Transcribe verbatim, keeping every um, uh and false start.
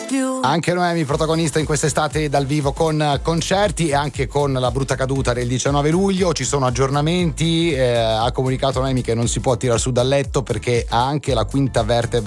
più. Anche Noemi protagonista in quest'estate dal vivo con concerti e anche con la brutta caduta del diciannove luglio. Ci sono aggiornamenti, eh, ha comunicato Noemi che non si può tirare su dal letto perché ha anche la quinta vertebra